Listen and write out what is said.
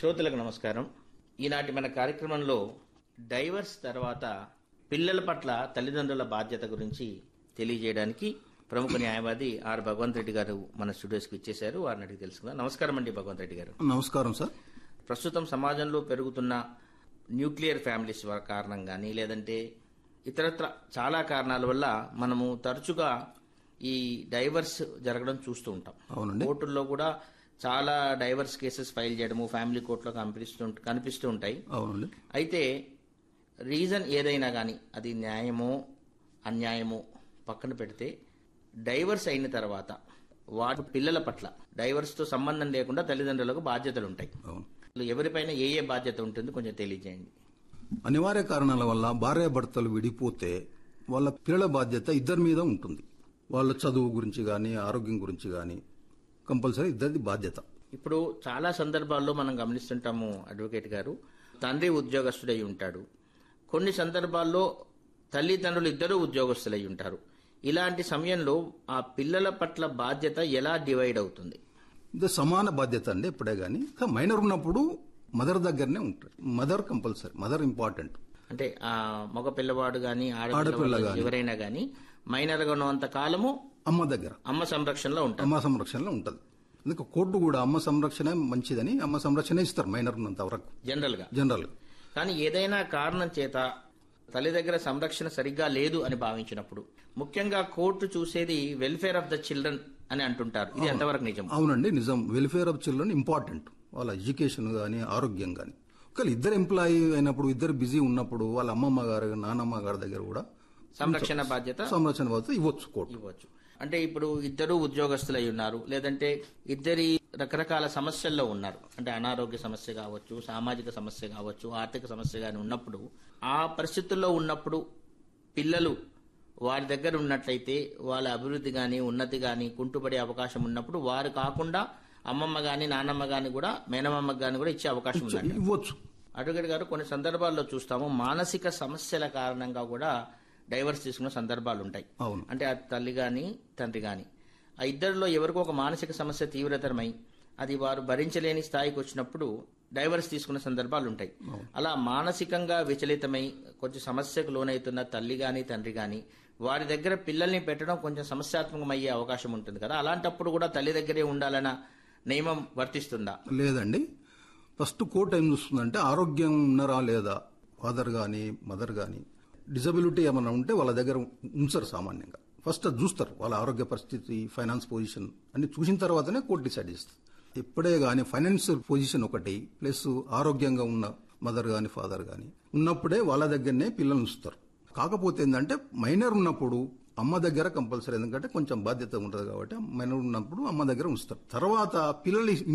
శ్రోతలకు నమస్కారం. ఈనాటి మన కార్యక్రమంలో డైవర్స్ తర్వాత పిల్లల పట్ల తల్లిదండ్రుల బాధ్యత గురించి తెలియజేయడానికి ప్రముఖ న్యాయవాది ఆర్ భగవంత్ రెడ్డి గారు మన స్టూడియోస్కి ఇచ్చేశారు. వారిని అడిగి తెలుసుకుందాం. నమస్కారం అండి భగవంత్ రెడ్డి గారు. నమస్కారం సార్. ప్రస్తుతం సమాజంలో పెరుగుతున్న న్యూక్లియర్ ఫ్యామిలీస్ కారణం కానీ లేదంటే ఇతరత్ర చాలా కారణాల వల్ల మనము తరచుగా ఈ డైవర్స్ జరగడం చూస్తూ ఉంటాం. అవునండి. కోర్టుల్లో కూడా చాలా డైవర్స్ కేసెస్ ఫైల్ చేయడము ఫ్యామిలీ కోర్టులో కనిపిస్తూ ఉంటాయి. అవునండి. అయితే రీజన్ ఏదైనా కానీ అది న్యాయమో అన్యాయమో పక్కన పెడితే డైవర్స్ అయిన తర్వాత వాటి పిల్లల పట్ల డైవర్స్ తో సంబంధం లేకుండా తల్లిదండ్రులకు బాధ్యతలు ఉంటాయి. అవును. ఎవరిపైన ఏ ఏ బాధ్యత ఉంటుంది కొంచెం తెలియజేయండి. అనివార్య కారణాల వల్ల భార్యాభర్తలు విడిపోతే వాళ్ళ పిల్లల బాధ్యత ఇద్దరి మీద ఉంటుంది. వాళ్ళ చదువు గురించి కానీ ఆరోగ్యం గురించి కానీ కంపల్సరీ ఇద్దరిది బాధ్యత. ఇప్పుడు చాలా సందర్భాల్లో మనం గమనిస్తుంటాము అడ్వకేట్ గారు, తండ్రి ఉద్యోగస్తుడై ఉంటాడు, కొన్ని సందర్భాల్లో తల్లిదండ్రులు ఇద్దరు ఉద్యోగస్తులై ఉంటారు. ఇలాంటి సమయంలో ఆ పిల్లల పట్ల బాధ్యత ఎలా డివైడ్ అవుతుంది? ఇది సమాన బాధ్యత అండి. ఎప్పుడే గానీ మైనర్ ఉన్నప్పుడు మదర్ దగ్గరనే ఉంటుంది. Mother compulsory, mother important. అంటే ఆ మగ పిల్లవాడు గాని ఆడపిల్ల గాని ఎవరైనా గాని మైనర్ గా ఉన్నంత కాలము అమ్మ దగ్గర, అమ్మ సంరక్షణలో ఉంటారు. అమ్మ సంరక్షణలో ఉంటుంది. అందుకే కోర్టు కూడా అమ్మ సంరక్షణ మంచిదని అమ్మ సంరక్షణ ఇస్తారు మైనర్ ఉన్నంత వరకు జనరల్ గా. కానీ ఏదైనా కారణం చేత తల్లి దగ్గర సంరక్షణ సరిగ్గా లేదు అని భావించినప్పుడు ముఖ్యంగా కోర్టు చూసేది వెల్ఫేర్ ఆఫ్ ద చిల్డ్రన్ అని అంటుంటారు. ఇది ఎంతవరకు నిజం? అవునండి, నిజం. Welfare of children important. వాళ్ళ ఎడ్యుకేషన్ గానీ ఆరోగ్యం గానీ. ఒకవేళ ఇద్దరు ఎంప్లాయీ అయినప్పుడు, ఇద్దరు బిజీ ఉన్నప్పుడు వాళ్ళ అమ్మమ్మ గారు నానమ్మ గారి దగ్గర కూడా సంరక్షణ బాధ్యత ఇవ్వచ్చు కోర్టు. ఇవ్వచ్చు. అంటే ఇప్పుడు ఇద్దరు ఉద్యోగస్తులై ఉన్నారు, లేదంటే ఇద్దరి రకరకాల సమస్యల్లో ఉన్నారు. అంటే అనారోగ్య సమస్య కావచ్చు, సామాజిక సమస్య కావచ్చు, ఆర్థిక సమస్య గాని ఉన్నప్పుడు, ఆ పరిస్థితుల్లో ఉన్నప్పుడు పిల్లలు వారి దగ్గర ఉన్నట్లయితే వాళ్ళ అభివృద్ధి గాని ఉన్నతి గాని కుంటుపడే అవకాశం ఉన్నప్పుడు వారు కాకుండా అమ్మమ్మ గాని నానమ్మ గాని కూడా మేనమామ గాని కూడా ఇచ్చే అవకాశం ఇవ్వచ్చు. అడ్వకేట్ గారు, కొన్ని సందర్భాల్లో చూస్తాము మానసిక సమస్యల కారణంగా కూడా డైవర్స్ తీసుకున్న సందర్భాలు ఉంటాయి. అవును. అంటే ఆ తల్లి గాని తండ్రి గాని ఆ ఇద్దరిలో ఎవరికో ఒక మానసిక సమస్య తీవ్రతరమై అది వారు భరించలేని స్థాయికి వచ్చినప్పుడు డైవర్స్ తీసుకున్న సందర్భాలు ఉంటాయి. అలా మానసికంగా విచలితమై కొంచెం సమస్యకు లోనవుతున్న తల్లి గాని తండ్రి గాని వారి దగ్గర పిల్లల్ని పెట్టడం కొంచెం సమస్యాత్మకమయ్యే అవకాశం ఉంటుంది కదా. అలాంటప్పుడు కూడా తల్లి దగ్గరే ఉండాలన్న నియమం వర్తిస్తుందా? లేదండి. ఫస్ట్ కోర్టు ఏం చూస్తుందంటే ఆరోగ్యం ఉన్నారా లేదా, ఫాదర్ గాని మదర్ గాని డిజబిలిటీ ఏమైనా ఉంటే వాళ్ళ దగ్గర ఉంచరు సామాన్యంగా. ఫస్ట్ అది చూస్తారు, వాళ్ళ ఆరోగ్య పరిస్థితి, ఫైనాన్స్ పొజిషన్ అన్ని చూసిన తర్వాతనే కోర్టు డిసైడ్ చేస్తుంది. ఎప్పుడే గానీ ఫైనాన్షియల్ పొజిషన్ ఒకటి ప్లస్ ఆరోగ్యంగా ఉన్న మదర్ గాని ఫాదర్ గాని ఉన్నప్పుడే వాళ్ళ దగ్గరనే పిల్లల్ని ఉంచుతారు. కాకపోతే ఏంటంటే మైనర్ ఉన్నప్పుడు అమ్మ దగ్గర కంపల్సరీ, ఎందుకంటే కొంచెం బాధ్యత ఉంటుంది కాబట్టి మైనర్ ఉన్నప్పుడు అమ్మ దగ్గర ఉంచుతారు. తర్వాత పిల్లలు